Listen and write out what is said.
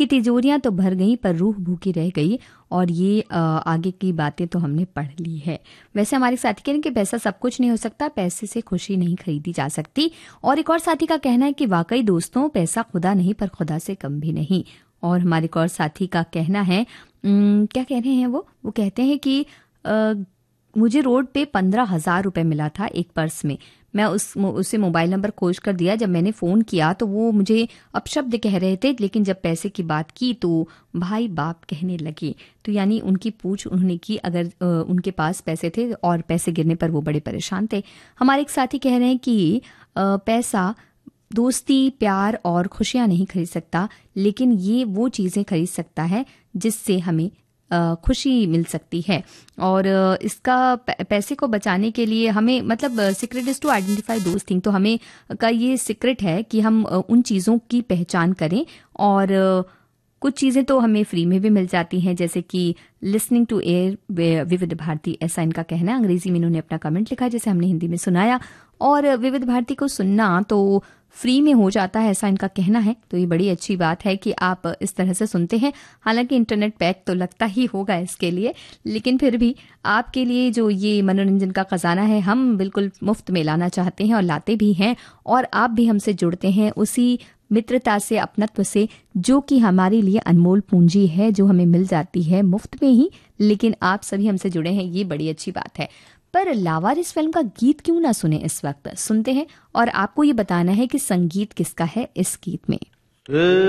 कि तिजोरियां तो भर गई पर रूह भूखी रह गई। और ये आगे की बातें तो हमने पढ़ ली है। वैसे हमारे साथी कह रहे हैं कि पैसा सब कुछ नहीं हो सकता, पैसे से खुशी नहीं खरीदी जा सकती। और एक और साथी का कहना है कि वाकई दोस्तों, पैसा खुदा नहीं पर खुदा से कम भी नहीं। और हमारे एक और साथी का कहना है, क्या कह रहे हैं वो कहते हैं कि मुझे रोड पे 15,000 रुपए मिला था एक पर्स में। मैं उसे मोबाइल नंबर खोज कर दिया। जब मैंने फ़ोन किया तो वो मुझे अपशब्द कह रहे थे, लेकिन जब पैसे की बात की तो भाई बाप कहने लगे। तो यानी उनकी पूछ उन्होंने की, अगर उनके पास पैसे थे और पैसे गिरने पर वो बड़े परेशान थे। हमारे एक साथी कह रहे हैं कि पैसा दोस्ती, प्यार और खुशियां नहीं खरीद सकता, लेकिन ये वो चीज़ें खरीद सकता है जिससे हमें खुशी मिल सकती है। और इसका पैसे को बचाने के लिए हमें, मतलब secret is to identify those thing, तो हमें का ये सीक्रेट है कि हम उन चीज़ों की पहचान करें। और कुछ चीज़ें तो हमें फ्री में भी मिल जाती हैं, जैसे कि लिसनिंग टू एयर विविध भारती, ऐसा इनका कहना है। अंग्रेजी में इन्होंने अपना कमेंट लिखा जैसे हमने हिंदी में सुनाया। और विविध भारती को सुनना तो फ्री में हो जाता है, ऐसा इनका कहना है। तो ये बड़ी अच्छी बात है कि आप इस तरह से सुनते हैं। हालांकि इंटरनेट पैक तो लगता ही होगा इसके लिए, लेकिन फिर भी आपके लिए जो ये मनोरंजन का खजाना है, हम बिल्कुल मुफ्त में लाना चाहते हैं और लाते भी हैं। और आप भी हमसे जुड़ते हैं उसी मित्रता से, अपनत्व से, जो कि हमारे लिए अनमोल पूंजी है, जो हमें मिल जाती है मुफ्त में ही। लेकिन आप सभी हमसे जुड़े हैं, ये बड़ी अच्छी बात है। पर लावारिस फिल्म का गीत क्यों ना सुने इस वक्त? सुनते हैं और आपको ये बताना है कि संगीत किसका है इस गीत में।